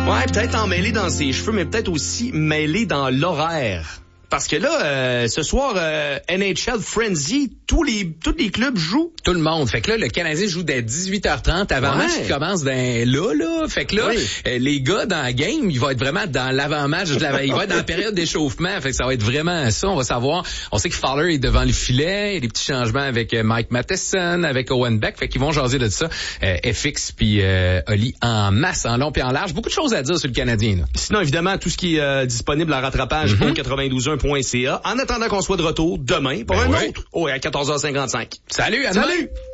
Ouais, peut-être emmêlé dans ses cheveux, mais peut-être aussi mêlé dans l'horaire. Parce que là, ce soir, NHL Frenzy, tous les clubs jouent. Tout le monde. Fait que là, le Canadien joue dès 18h30 avant le match qui commence là. Fait que là, les gars dans la game, ils vont être vraiment dans l'avant-match. Ils vont être dans la période d'échauffement. Fait que ça va être vraiment ça. On va savoir. On sait que Fowler est devant le filet. Il y a des petits changements avec Mike Matheson, avec Owen Beck. Fait qu'ils vont jaser de ça. FX puis Oli en masse, en long puis en large. Beaucoup de choses à dire sur le Canadien, là. Sinon, évidemment, tout ce qui est disponible en rattrapage au 92.1.ca. En attendant qu'on soit de retour demain pour un autre. À 14h55. Salut, à demain.